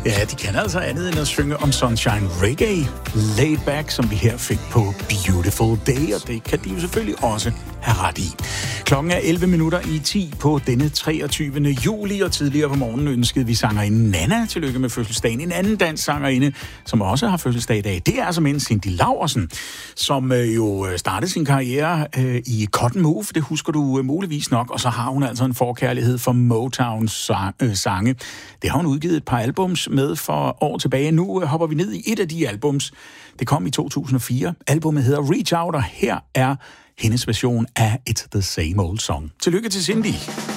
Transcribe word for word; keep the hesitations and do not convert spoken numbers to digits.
Ja, de kan altså andet end at synge om Sunshine Reggae. Laid Back, som vi her fik på Beautiful Day, og det kan de jo selvfølgelig også have ret i. Klokken er elleve minutter i ti på denne treogtyvende juli, og tidligere på morgenen ønskede vi sangerinde Nana tillykke med fødselsdagen. En anden dansk sangerinde, som også har fødselsdag i dag, det er altså men Cindy Laursen, som øh, jo startede sin karriere øh, i Cotton Move, det husker du øh, muligvis nok, og så har hun altså en forkærlighed for Motowns sang, øh, sange. Det har hun udgivet et par albums med for år tilbage. Nu øh, hopper vi ned i et af de albums. Det kom i to tusind og fire. Albummet hedder Reach Out, og her er hendes version af It's the Same Old Song. Tillykke til Cindy.